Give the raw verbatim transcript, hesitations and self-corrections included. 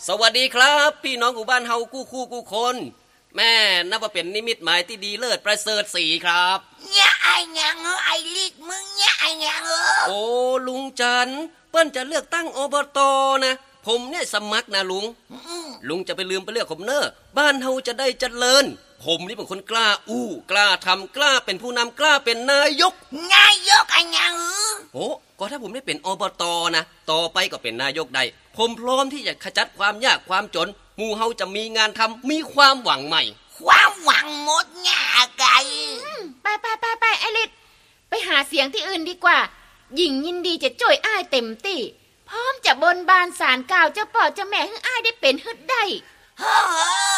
สวัสดีครับพี่น้องกูบ้านเฮากู้คู่กู้คนแม่นับว่าเป็นนิมิตหมายที่ดีเลิศประเสริฐสีครับเนี่ยไอ้ยังเออไอ้ลิกมึงเนี่ยไอ้ยังเออโอ้ลุงจันเปิ้นจะเลือกตั้งอบตนะผมเนี่ยสมัครนะลุงลุงจะไปลืมไปเลือกผมเนอะบ้านเฮาจะได้เจริญผมนี่เป็นคนกล้าอู้กล้าทำกล้าเป็นผู้นำกล้าเป็นนายกนายกไอ้ยังเออโอ้ก็ถ้าผมได้เป็นอบตนะต่อไปก็เป็นนายกได้ผมพร้อมที่จะขจัดความยากความจนหมู่เฮาจะมีงานทำมีความหวังใหม่ความหวังหมดเนี่ยไก่ไปไปไปไปไอริดไปหาเสียงที่อื่นดีกว่าหญิงยินดีจะจ่วยอ้ายเต็มที่พร้อมจะบนบานศาลกล่าวเจ้าพ่อเจ้าแม่ให้อ้ายได้เป็นฮึดได้เฮ้อ